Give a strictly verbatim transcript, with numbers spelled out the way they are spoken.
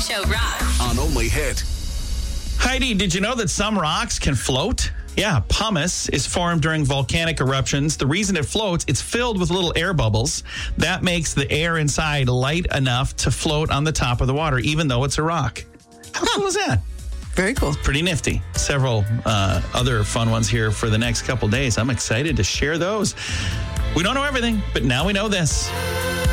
Show rocks. On Only Hit. Heidi, did you know that some rocks can float? Yeah, pumice is formed during volcanic eruptions. The reason it floats, it's filled with little air bubbles. That makes the air inside light enough to float on the top of the water, even though it's a rock. How huh. cool is that? Very cool. Pretty nifty. Several uh, other fun ones here for the next couple days. I'm excited to share those. We don't know everything, but now we know this.